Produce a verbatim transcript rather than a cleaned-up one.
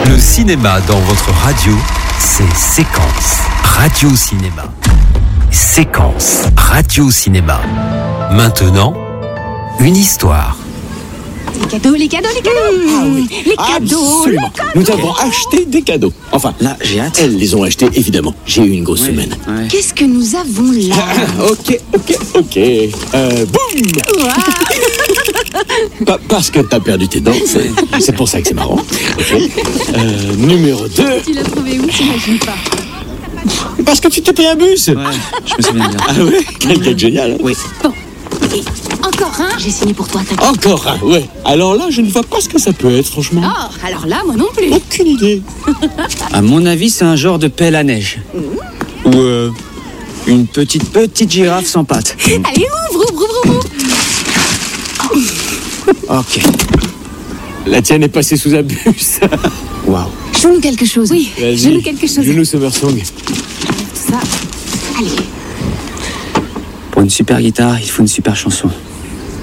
Le cinéma dans votre radio, c'est Séquence Radio Cinéma. Séquence Radio Cinéma. Maintenant, une histoire. Les cadeaux, les cadeaux, les cadeaux. Mmh. Ah oui, les cadeaux, Absolument. les cadeaux. Nous avons acheté des cadeaux. Enfin, Là, j'ai hâte. elles les ont achetés, évidemment. J'ai eu une grosse Ouais, semaine. ouais. Qu'est-ce que nous avons là? ok, ok, ok. Euh, boum Pa- Parce que t'as perdu tes dents, c'est, c'est pour ça que c'est marrant. Ok. Euh, numéro deux. Tu l'as trouvé où? J'imagine pas. Parce que tu t'es pris un bus. Ouais, je me souviens bien. Ah ouais, quelqu'un de génial. Hein. Oui. Bon. Et encore un? J'ai signé pour toi, t'inquiète. Encore un, ouais. Alors là, je ne vois pas ce que ça peut être, franchement. Oh, alors là, moi non plus. Aucune idée. À mon avis, c'est un genre de pelle à neige. Ou euh, une petite, petite girafe sans pattes. Allez, ouvre, ouvre, ouvre, ouvre. Ok. La tienne est passée sous un bus. Waouh. Joue-nous quelque chose. Oui, Vas-y. joue-nous quelque chose. Joue-nous Summer Song. Tout ça. Allez. Pour une super guitare, il faut une super chanson.